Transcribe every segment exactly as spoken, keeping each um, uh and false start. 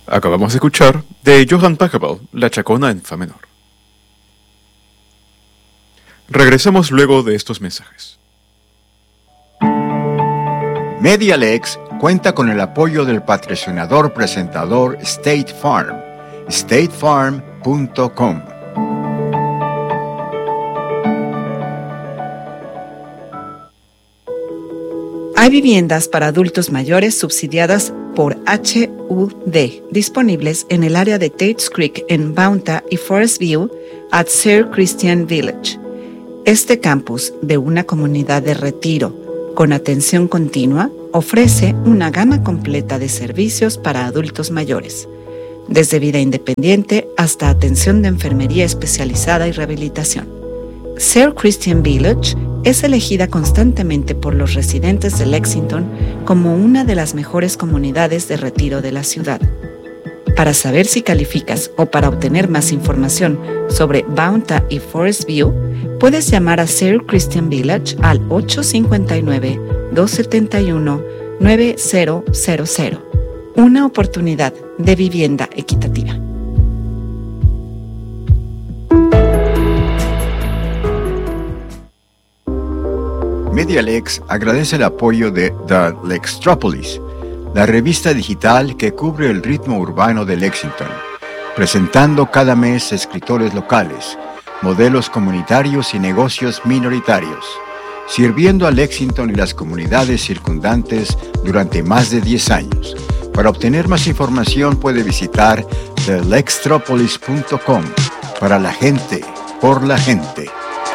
Acabamos de escuchar de Johann Pachelbel, La Chacona en Fa menor. Regresamos luego de estos mensajes. MediaLex cuenta con el apoyo del patrocinador presentador State Farm. state farm punto com. Hay viviendas para adultos mayores subsidiadas por H U D disponibles en el área de Tates Creek en Bounta y Forest View at Sir Christian Village. Este campus de una comunidad de retiro con atención continua ofrece una gama completa de servicios para adultos mayores, desde vida independiente hasta atención de enfermería especializada y rehabilitación. Sir Christian Village es elegida constantemente por los residentes de Lexington como una de las mejores comunidades de retiro de la ciudad. Para saber si calificas o para obtener más información sobre Bounta y Forest View, puedes llamar a Sir Christian Village al ocho cinco nueve, dos siete uno, nueve cero cero cero. Una oportunidad de vivienda equitativa. MediaLex agradece el apoyo de The Lextropolis, la revista digital que cubre el ritmo urbano de Lexington, presentando cada mes escritores locales, modelos comunitarios y negocios minoritarios, sirviendo a Lexington y las comunidades circundantes durante más de diez años. Para obtener más información puede visitar the lextropolis punto com. Para la gente, por la gente.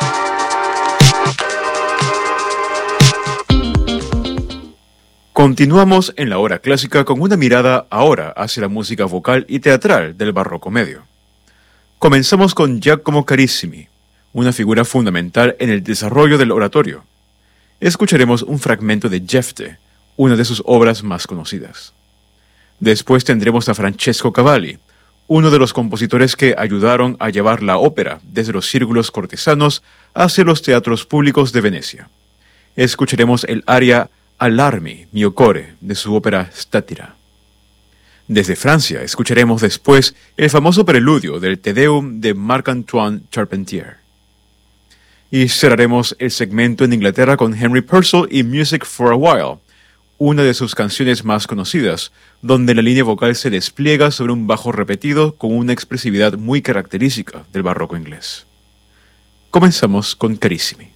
Continuamos en la hora clásica con una mirada ahora hacia la música vocal y teatral del barroco medio. Comenzamos con Giacomo Carissimi, una figura fundamental en el desarrollo del oratorio. Escucharemos un fragmento de Jefte, una de sus obras más conocidas. Después tendremos a Francesco Cavalli, uno de los compositores que ayudaron a llevar la ópera desde los círculos cortesanos hacia los teatros públicos de Venecia. Escucharemos el aria Allarmi, mio core, de su ópera Statira. Desde Francia escucharemos después el famoso preludio del Te Deum de Marc-Antoine Charpentier. Y cerraremos el segmento en Inglaterra con Henry Purcell y Music for a While, una de sus canciones más conocidas, donde la línea vocal se despliega sobre un bajo repetido con una expresividad muy característica del barroco inglés. Comenzamos con Carissimi.